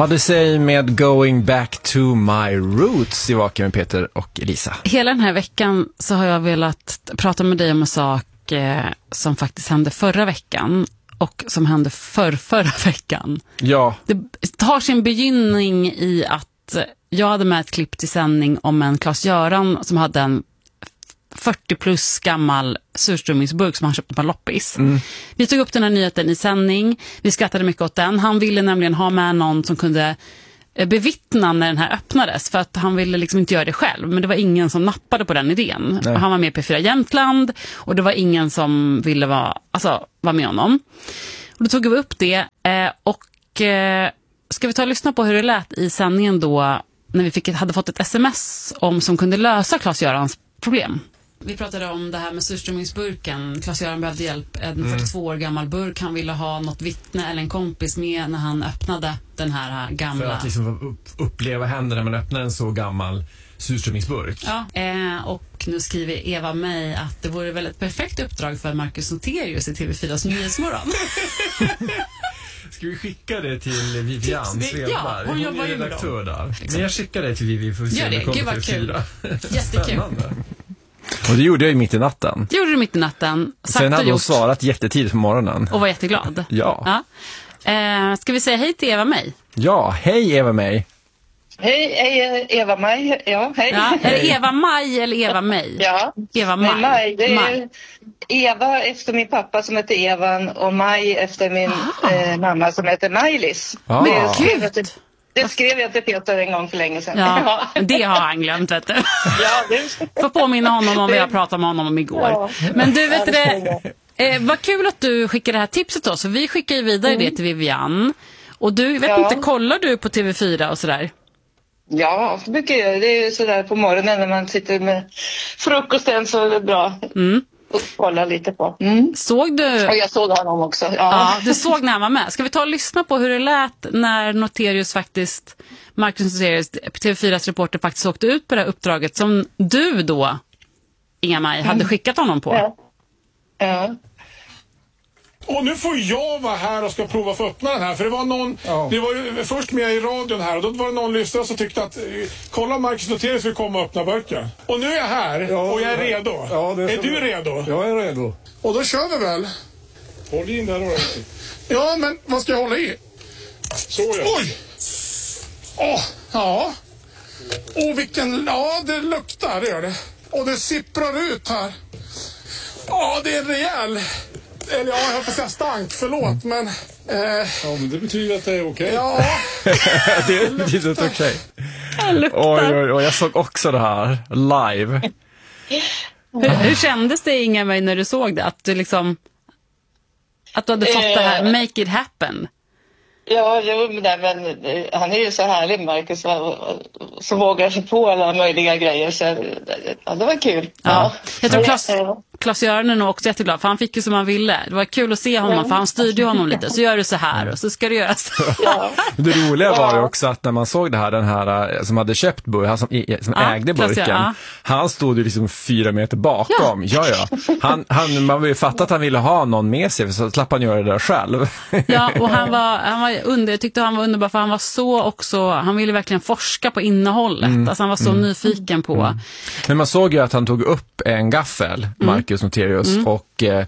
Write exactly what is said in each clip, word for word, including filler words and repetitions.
Vad du säger med Going Back to My Roots i Vaken med Peter och Elisa. Hela den här veckan så har jag velat prata med dig om en sak eh, som faktiskt hände förra veckan och som hände för förra veckan. Ja. Det tar sin begynning i att jag hade med ett klipp till sändning om en Claes-Göran som hade en fyrtio plus gammal surströmmingsburk som han köpte på loppis. Mm. Vi tog upp den här nyheten i sändning. Vi skrattade mycket åt den. Han ville nämligen ha med någon som kunde bevittna när den här öppnades, för att han ville liksom inte göra det själv, men det var ingen som nappade på den idén. Nej. Han var med på P fyra Jämtland och det var ingen som ville vara, alltså, vara med honom. Och då tog vi upp det och ska vi ta och lyssna på hur det lät i sändningen då när vi fick, hade fått ett sms om som kunde lösa Claes-Görans problem. Vi pratade om det här med surströmmingsburken. Claes-Göran behövde hjälp. En mm. fyrtiotvå år gammal burk. Han ville ha något vittne eller en kompis med när han öppnade den här gamla. För att liksom upp, uppleva händerna när man öppnar en så gammal surströmmingsburk. Ja, eh, och nu skriver Eva mig att det vore väl ett perfekt uppdrag för Marcus Noterius i T V fyras Nyhetsmorgon. Ska vi skicka det till Vivian Svedberg? Ja, hon jobbar ju redaktör där. Liksom. Men jag skickar det till Vivi för att se om det kommer till fyra. Jättekul. Och det gjorde jag mitt i natten. Det gjorde du mitt i natten. Sen hade hon svarat jättetidigt på morgonen. Och var jätteglad. Ja. ja. Eh, ska vi säga hej till Eva May? Ja, hej Eva May. Hej, hej Eva May. Ja, hej. Ja, är det Eva May eller Eva May? Ja, Eva May. Nej, May. Det är May. Eva efter min pappa som heter Evan och Maj efter min eh, mamma som heter Maj-Lis. Ah. Det skrev jag till, det skrev jag till Peter en gång för länge sedan. Ja, det har han glömt, vet du. Ja, det... Får påminna honom om vad jag pratade med honom om igår. Ja. Men du, vet det, eh, vad kul att du skickade det här tipset då. Så vi skickar ju vidare mm. det till Vivian. Och du, vet ja. inte, kollar du på T V fyra och sådär? Ja, mycket. Det är ju sådär på morgonen när man sitter med frukosten så är det bra. Mm. Och kolla lite på. Mm. Såg du? Och jag såg honom också. Ja. ja, du såg när han var med. Ska vi ta och lyssna på hur det lät när Noterius faktiskt, Marcus Noterius, T V fyras reporter faktiskt åkte ut på det här uppdraget som du då, Inga-Maj, hade skickat honom på? Ja. Ja. Och nu får jag vara här och ska prova för att öppna den här. För det var någon, ja. det var ju först med i radion här och då var det någon lyssnare som tyckte att kolla Marcus Noterius vill komma och öppna burken. Och nu är jag här ja, och jag är redo. Ja, det är är du det. redo? Jag är redo. Och då kör vi väl. Håll in där då. Ja, men vad ska jag hålla i? Så ja. Oj! Åh, ja. Åh, vilken, ja det luktar, det gör det. Och det sipprar ut här. Ja, det är rejäl. Eller ja, jag har fått säga stank, förlåt, men... Eh, ja, men det betyder att det är okej. Okay. Ja. det betyder att det är okej. Okay. Oj, oj, oj, jag såg också det här live. hur, hur kändes det, Inga-Maj, när du såg det? Att du liksom... Att du hade fått eh, det här, make it happen. Ja, jo, men, men han är ju så härlig, Marcus, som vågar sig på alla möjliga grejer. Så ja, det var kul. Ja. Ja. Jag tror Claes, Claes-Göran är nog också jätteglad, för han fick ju som han ville. Det var kul att se honom, ja. för han styrde honom lite. Så gör du så här och så ska du göra så. Ja. Det roliga var ju också att när man såg det här, den här som hade köpt burken, han som, som ja, ägde burken, ja. han stod ju liksom fyra meter bakom. Ja, ja. ja. Han, han, man vill ju fatta att han ville ha någon med sig, så slapp han göra det där själv. Ja, och han var, han var under, jag tyckte han var underbar, för han var så också, han ville verkligen forska på innehållet. Mm. Alltså han var så mm. nyfiken på. Mm. Men man såg ju att han tog upp en gaffel, Marcus Noterius, mm. och, eh,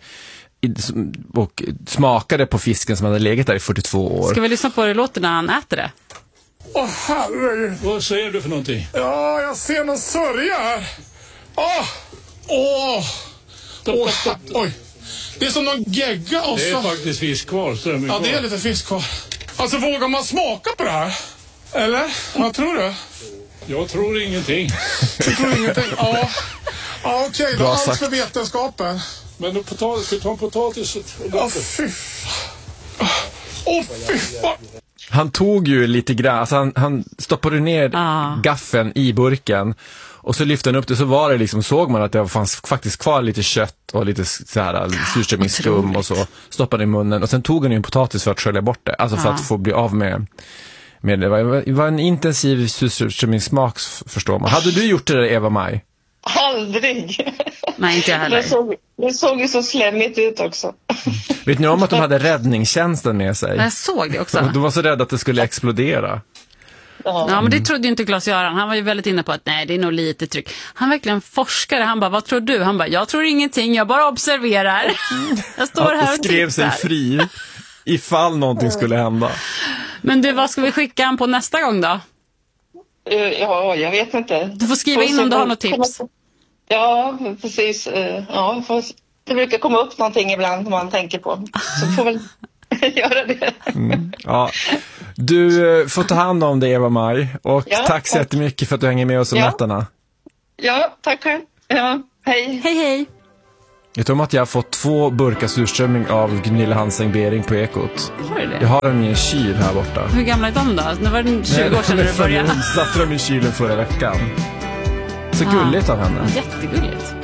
och smakade på fisken som hade legat där i fyrtiotvå år. Ska vi lyssna på hur det låter när han äter det? Åh, herregud. Vad ser du för någonting? Ja, jag ser någon sörja här. Åh, åh. Åh, oj. Det är som någon gegga och så... Det är faktiskt fisk kvar, strömming kvar. Ja, det är lite fisk kvar. Alltså, vågar man smaka på det här? Eller? Vad tror du? Jag tror ingenting. Du tror ingenting? Ja. Ja, okej. Okay, då allt sagt. För vetenskapen. Men du potatis, ska du ta en potatis? Åh, fy fan. Åh, fy fan. Han tog ju lite grann, alltså han, han stoppade ner ah. gaffeln i burken. Och så lyfte han upp det, så var det liksom, såg man att det fanns faktiskt kvar lite kött och lite så här surströmmingsskum och så, stoppade i munnen. Och sen tog han ju en potatis för att skölja bort det, alltså för ah. att få bli av med, med det. Det var en intensiv surströmmingssmak, förstår man. Hade du gjort det där, Eva-Maj? Aldrig. Nej, inte jag heller. Det såg, det såg ju så slemmigt ut också. Vet ni om att de hade räddningstjänsten med sig? Jag såg det också. De var så rädda att det skulle explodera. Ja, men det trodde ju inte Claes-Göran. Han var ju väldigt inne på att nej, det är nog lite tryck. Han verkligen forskare. Han bara, vad tror du? Han bara, jag tror ingenting, jag bara observerar. Jag står ja, här och skrev sig tittar. fri ifall någonting skulle hända. Men du, vad ska vi skicka han på nästa gång då? Ja, jag vet inte. Du får skriva in om du har något tips. Ja, precis. Ja, det brukar komma upp någonting ibland som man tänker på. Så får väl göra det. Mm, ja. Du får ta hand om det, Eva-Maj. Och ja, tack så jättemycket för att du hänger med oss om ja. nätterna. Ja, tack själv. Ja, hej. Hej, hej. Jag tror att jag har fått två burkar surströmming av Gunilla Hanseng-Bering på Ekot. Har du det? Jag har den i en kyl här borta. Hur gamla är de då? Det var tjugo år sedan du började. Jag satte dem i kylen förra veckan. Så gulligt av henne. Jättegulligt.